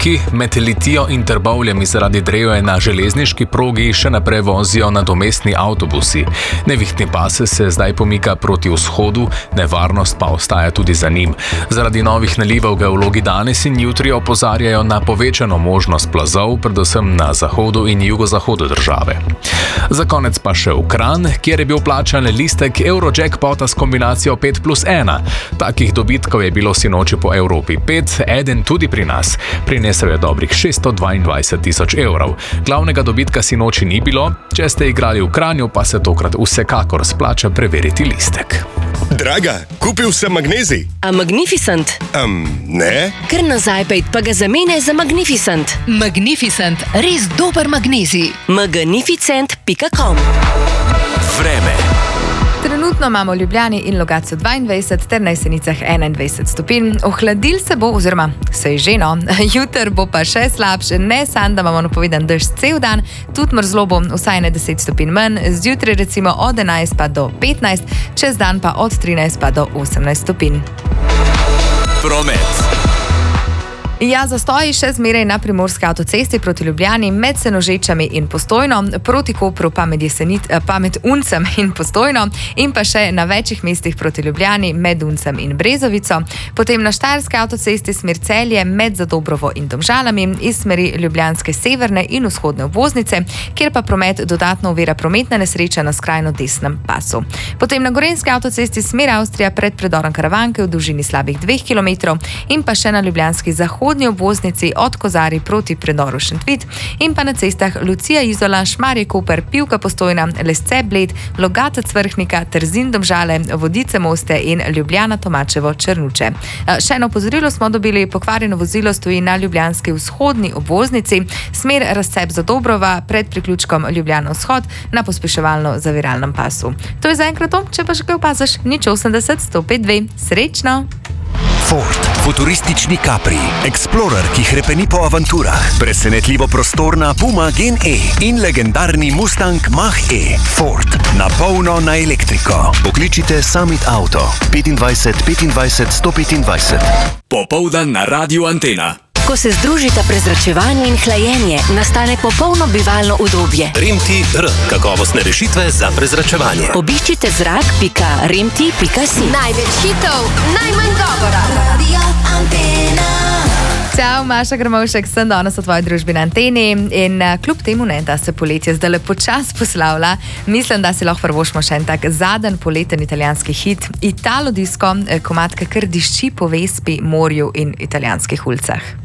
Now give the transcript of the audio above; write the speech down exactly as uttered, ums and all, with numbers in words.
ki med Litijo in Trbovljami zaradi dreve na železniški progi še naprej vozijo nadomestni avtobusi. Nevihtni pas se zdaj pomika proti vzhodu, nevarnost pa ostaja tudi za njim. Zaradi novih nalivov geologi danes in jutri opozarjajo na povečano možnost plazov, predvsem na zahodu in jugozahodu države. Za konec pa še v Kranj, kjer je bil plačan listek Eurojackpota s kombinacijo pet plus ena. Takih dobitkov je bilo sinoči po Evropi pet, eden tudi pri nas. Prinesel je dobrih šeststo dvaindvajset tisoč evrov. Glavnega dobitka sinoči ni bilo, če ste igrali v Kranju, pa se tokrat vsekakor splača preveriti listek. Draga, kupil sem magnezij. A Magnificent? Um, ne? Kar nazaj pejt, pa ga zamene za Magnificent. Magnificent, res dober magnezij. magnificent pika com. Vreme. Trenutno imamo v Ljubljani in Logatcu dvaindvajset ter na Jesenicah enaindvajset stopinj. Ohladil se bo, oziroma se je že no, jutr bo pa še slabše, ne samo, da imamo napovedan dež cel dan, tudi mrzlo bo vsaj na deset stopinj manj, zjutraj recimo od enajst pa do petnajst, čez dan pa od trinajst pa do osemnajst stopinj. Promet. Ja, zastoji še zmeraj na primorski avtocesti proti Ljubljani med Senožečami in Postojno, proti Kopru pa med, Jesenit, pa med Uncem in Postojno in pa še na večjih mestih proti Ljubljani med Uncem in Brezovico. Potem na Štajerski avtocesti smer Celje med Zadobrovo in Domžalami iz smeri ljubljanske severne in vzhodne obvoznice, kjer pa promet dodatno ovira prometna nesreča na skrajno desnem pasu. Potem na Gorenjski avtocesti smer Avstrija pred predorom Karavanke v dolžini slabih dveh kilometrov in pa še na ljubljanski zahod obvoznici od Kozari proti predoru Šentvit in pa na cestah Lucija Izola, Šmarje Koper, Pivka Postojna, Lesce Bled, Logatec Vrhnika, Trzin Domžale, Vodice Moste in Ljubljana Tomačevo Črnuče. Še eno opozorilo smo dobili, pokvarjeno vozilo stoji na ljubljanski vzhodni obvoznici, smer razcep Zadobrova pred priključkom Ljubljana Vzhod na pospeševalno zaviralnem pasu. To je zaenkrat to, če pa še kaj opaziš, nič osemdeset sto pet dve. Srečno! Ford, futuristični Capri, Explorer, ki hrepeni po avanturah, presenetljivo prostorna Puma Gen E in legendarni Mustang Mach-E. Ford, na polno na elektriko. Pokličite Summit Auto petindvajset petindvajset sto petindvajset. Popoldan na Radiu Antena. Ko se združita prezračevanje in hlajenje, nastane popolno bivalno udobje. Remti R, kakovostne rešitve za prezračevanje. Obiščite zrak pika remti pika si. Največ hitov, najmanj govora. Radio Antena. Čau, Maša Grmovšek, sem danes v tvoji družbi na Anteni in kljub temu, ne, da se poletje zdaj lepo čas poslavlja, mislim, da si lahko prvošmo še en tak zaden poleten italijanski hit, Italo disco, komad, kar dišči po Vespi, morju in italijanskih ulicah.